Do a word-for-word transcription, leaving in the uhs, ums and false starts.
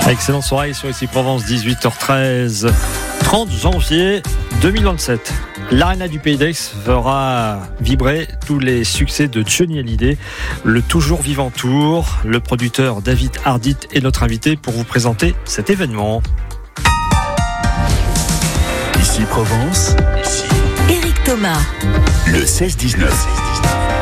Excellente soirée sur Ici Provence, dix-huit heures treize, trente janvier deux mille vingt-sept. L'Arena du Pays d'Aix fera vibrer tous les succès de Johnny Hallyday. Le toujours vivant tour, le producteur David Hardit est notre invité pour vous présenter cet événement. Ici Provence, ici Éric Thomas, le seize dix-neuf.